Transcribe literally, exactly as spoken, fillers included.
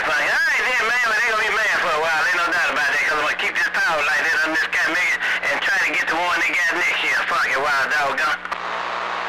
fuck it. All right, then, man, but they gonna be mad for a while. Ain't no doubt about that, because I'm gonna keep this power like that on this guy, nigga, and try to get the one they got next year. Fuck it, wild doggone.